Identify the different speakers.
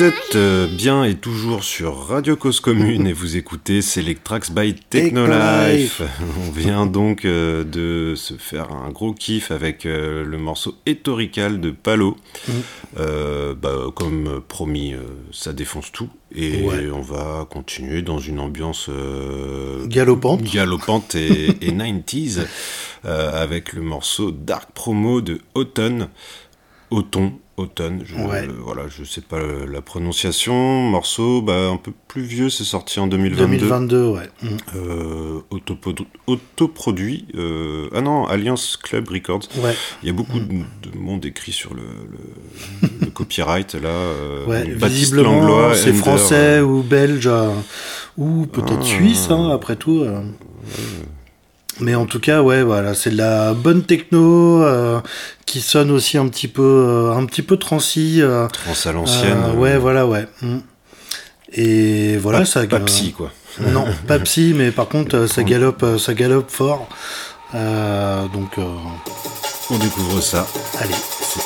Speaker 1: êtes bien et toujours sur Radio Cause Commune et vous écoutez Selectrax by Technolife. On vient donc de se faire un gros kiff avec le morceau Etorical de Palo. Comme promis, ça défonce tout et on va continuer dans une ambiance galopante et 90s avec le morceau Dark Promo de Autumn, je sais pas la prononciation, morceau un peu plus vieux, c'est sorti en 2022, autoproduit, Alliance Club Records. Il y a beaucoup de monde écrit sur le copyright là,
Speaker 2: visiblement c'est français ou belge ou peut-être suisse, après tout. Mais en tout cas, c'est de la bonne techno qui sonne aussi un petit peu transi.
Speaker 1: Trans à l'ancienne.
Speaker 2: Et voilà,
Speaker 1: pas psy quoi.
Speaker 2: Non, pas psy, mais par contre ça galope fort.
Speaker 1: On découvre ça.
Speaker 2: Allez.